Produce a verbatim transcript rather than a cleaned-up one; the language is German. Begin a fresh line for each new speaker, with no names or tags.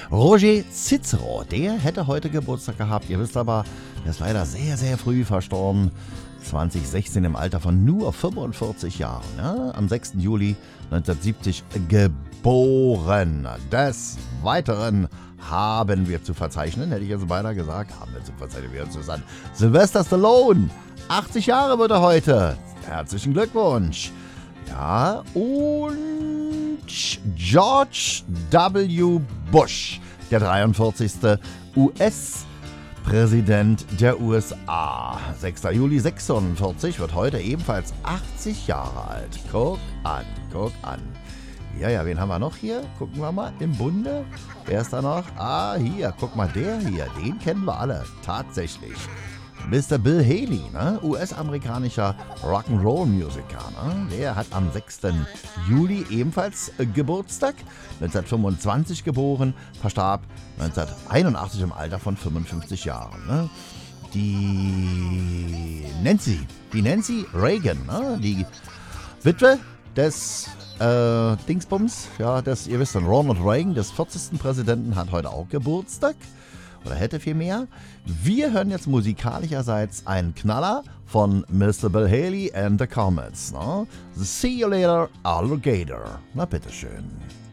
Roger Cicero, der hätte heute Geburtstag gehabt. Ihr wisst aber, der ist leider sehr, sehr früh verstorben. zwanzig sechzehn im Alter von nur fünfundvierzig Jahren. Ja? Am sechsten Juli neunzehnhundertsiebzig geboren. Des Weiteren haben wir zu verzeichnen, hätte ich jetzt beinahe gesagt, haben wir zu verzeichnen, wir uns an Sylvester Stallone. achtzig Jahre wird er heute. Herzlichen Glückwunsch. Ja, und George W. Bush, der dreiundvierzigste U S-Präsident der U S A. sechster Juli sechsundvierzig wird heute ebenfalls achtzig Jahre alt. Guck an, guck an. Ja, ja, wen haben wir noch hier? Gucken wir mal im Bunde. Wer ist da noch? Ah, hier, guck mal, der hier, den kennen wir alle, tatsächlich. Mister Bill Haley, ne? U S-amerikanischer Rock'n'Roll-Musiker, ne? Der hat am sechsten Juli ebenfalls äh, Geburtstag, neunzehnhundertfünfundzwanzig geboren, verstarb neunzehnhunderteinundachtzig im Alter von fünfundfünfzig Jahren. Ne? Die Nancy, die Nancy Reagan, ne? Die Witwe des äh, Dingsbums, ja, des, ihr wisst schon, Ronald Reagan, des vierzigsten Präsidenten, hat heute auch Geburtstag. Oder hätte viel mehr. Wir hören jetzt musikalischerseits einen Knaller von Mister Bill Haley and the Comets. Ne? See you later, Alligator. Na bitteschön.